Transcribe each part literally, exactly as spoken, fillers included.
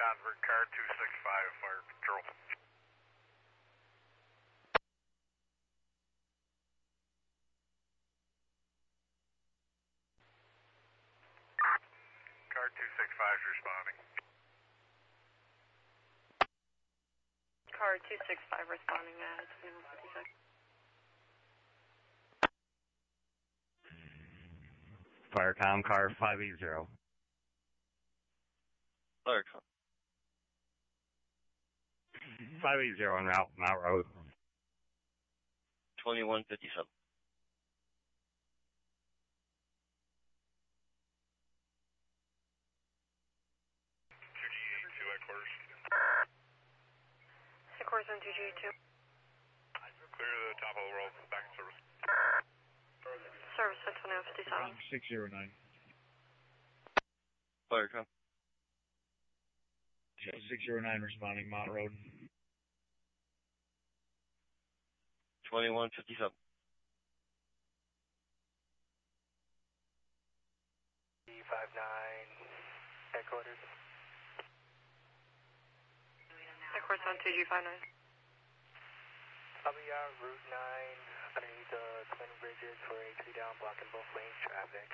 Convert car two six five, fire control. Car two six five is responding. Car two six five responding at twenty-one fifty-six. Firecom, car five eight zero. Firecom. five eight zero on route, Mount Road. twenty-one fifty-seven. two G eight two headquarters. Headquarters on two G eight two. Clear the top of the road, back in service. Service at twenty-one fifty-seven. six zero nine. Firecom. six zero nine responding, Mount Road. twenty-one fifty-seven. five nine, headquarters. Headquarters on two G five nine. Copy out, Route nine, underneath the twin bridges for H three down, blocking both lanes traffic.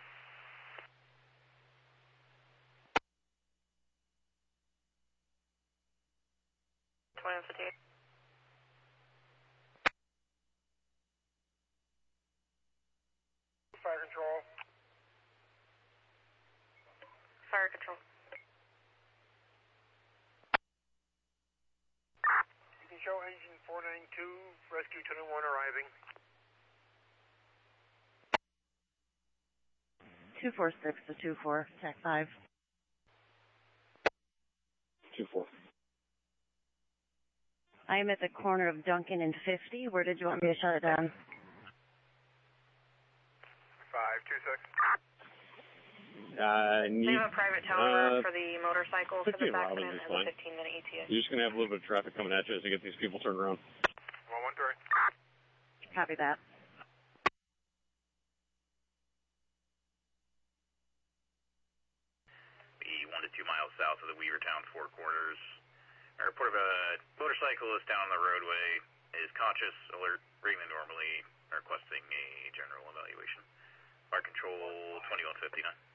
twenty-one fifty-eight. Fire control. Fire control. You can show engine four nine two, rescue twenty-one arriving. two four six to two four, Tech five. two four. I am at the corner of Duncan and fifty. Where did you want me to shut it down? five two six. Uh, need, They have a private tower uh, for the motorcycle for fifteen this Robin accident is as a fine. fifteen minute E T A. You're just going to have a little bit of traffic coming at you as you get these people turned around. one one three. Copy that. Be one to two miles south of the Weavertown Four Corners. A report of a motorcyclist down on the roadway is conscious, alert, breathing normally, requesting a general evaluation. Fire control twenty-one fifty-nine.